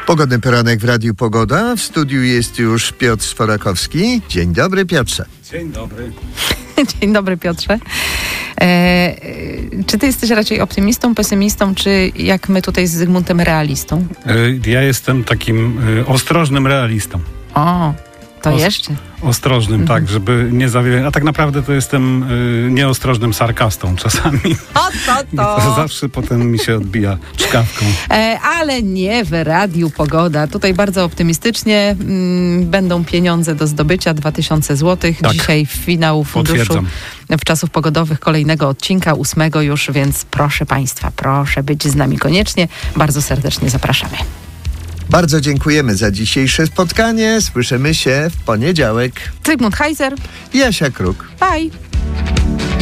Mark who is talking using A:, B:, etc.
A: Pogodny poranek w Radiu Pogoda. W studiu jest już Piotr Sforakowski. Dzień dobry, Piotrze.
B: Dzień dobry.
C: Dzień dobry, Piotrze. Czy ty jesteś raczej optymistą, pesymistą, czy jak my tutaj z Zygmuntem realistą?
B: Ja jestem takim ostrożnym realistą.
C: O, to jeszcze.
B: Ostrożnym, tak, żeby nie zawieść. A tak naprawdę to jestem nieostrożnym sarkastą czasami. To zawsze potem mi się odbija czkawką.
C: Ale nie w Radiu Pogoda. Tutaj bardzo optymistycznie będą pieniądze do zdobycia, 2000 zł.
B: Tak.
C: Dzisiaj finał funduszu wczasów pogodowych kolejnego odcinka, 8 już, więc proszę Państwa, proszę być z nami koniecznie. Bardzo serdecznie zapraszamy.
A: Bardzo dziękujemy za dzisiejsze spotkanie. Słyszymy się w poniedziałek.
C: Zygmunt Heiser.
A: Jasia Kruk.
C: Bye.